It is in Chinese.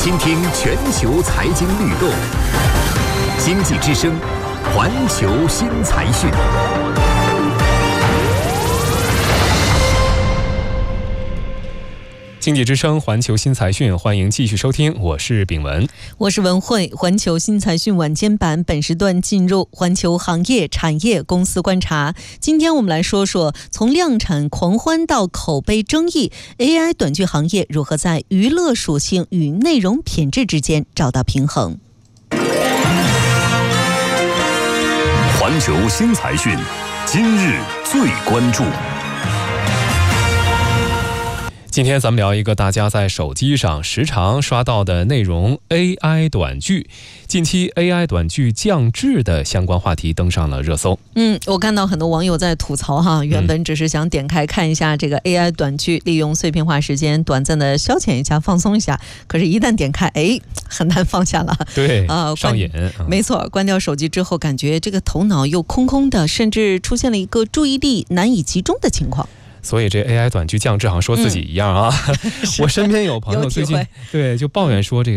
倾听全球财经律动，经济之声，环球新财讯。 经济之声环球新财讯，欢迎继续收听，我是炳文， 我是文慧。环球新财讯晚间版本时段进入环球行业、产业、公司观察。今天我们来说说，从量产狂欢到口碑争议 ，AI 短剧行业如何在娱乐属性与内容品质之间找到平衡。 环球新财讯，今日最关注。 今天咱们聊一个大家在手机上时常刷到的内容 AI 短剧。近期 AI 短剧降质的相关话题登上了热搜。 我看到很多网友在吐槽哈，原本只是想点开看一下这个 AI 短剧，利用碎片化时间短暂的消遣一下、放松一下，可是一旦点开，很难放下了。 对，上瘾。 没错，关掉手机之后，感觉这个头脑又空空的，甚至出现了一个注意力难以集中的情况。 所以这 AI 短剧降质好像说自己一样啊。我身边有朋友最近就抱怨说这个